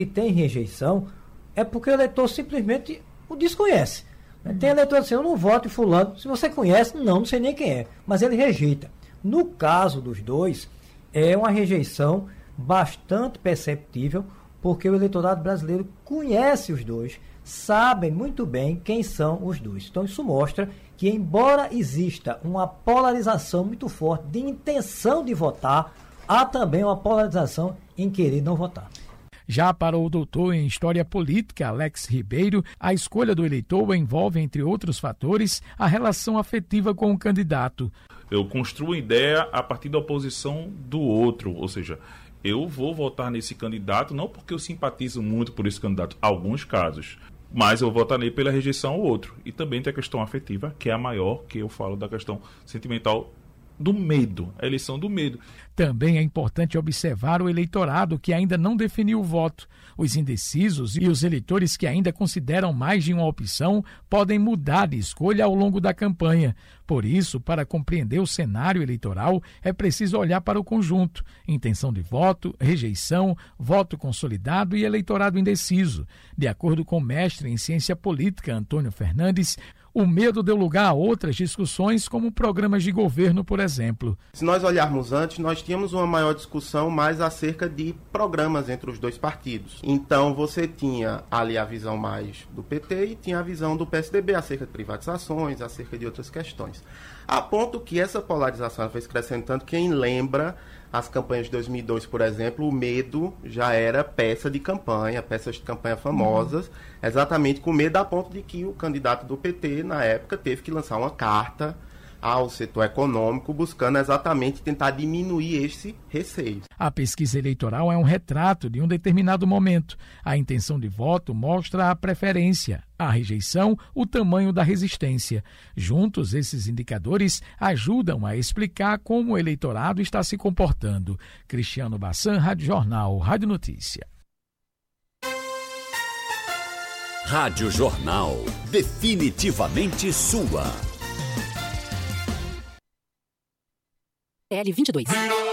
e tem rejeição, é porque o eleitor simplesmente o desconhece. Tem eleitor assim, eu não voto em fulano. Se você conhece, não sei nem quem é. Mas ele rejeita. No caso dos dois, é uma rejeição bastante perceptível, porque o eleitorado brasileiro conhece os dois, sabem muito bem quem são os dois. Então isso mostra que, embora exista uma polarização muito forte de intenção de votar, há também uma polarização em querer não votar. Já para o doutor em História Política, Alex Ribeiro, a escolha do eleitor envolve, entre outros fatores, a relação afetiva com o candidato. Eu construo a ideia a partir da oposição do outro, ou seja, eu vou votar nesse candidato não porque eu simpatizo muito por esse candidato, alguns casos, mas eu votarei pela rejeição ao outro. E também tem a questão afetiva, que é a maior, que eu falo da questão sentimental do medo, a eleição do medo. Também é importante observar o eleitorado que ainda não definiu o voto. Os indecisos e os eleitores que ainda consideram mais de uma opção podem mudar de escolha ao longo da campanha. Por isso, para compreender o cenário eleitoral, é preciso olhar para o conjunto: intenção de voto, rejeição, voto consolidado e eleitorado indeciso. De acordo com o mestre em ciência política Antônio Fernandes, o medo deu lugar a outras discussões, como programas de governo, por exemplo. Se nós olharmos antes, nós tínhamos uma maior discussão mais acerca de programas entre os dois partidos. Então você tinha ali a visão mais do PT e tinha a visão do PSDB acerca de privatizações, acerca de outras questões. A ponto que essa polarização foi crescendo tanto, quem lembra as campanhas de 2002, por exemplo, o medo já era peças de campanha famosas, exatamente com medo a ponto de que o candidato do PT, na época, teve que lançar uma carta ao setor econômico, buscando exatamente tentar diminuir esse receio. A pesquisa eleitoral é um retrato de um determinado momento. A intenção de voto mostra a preferência, a rejeição, o tamanho da resistência. Juntos, esses indicadores ajudam a explicar como o eleitorado está se comportando. Cristiano Bassan, Rádio Jornal, Rádio Notícia. Rádio Jornal, definitivamente sua. L22.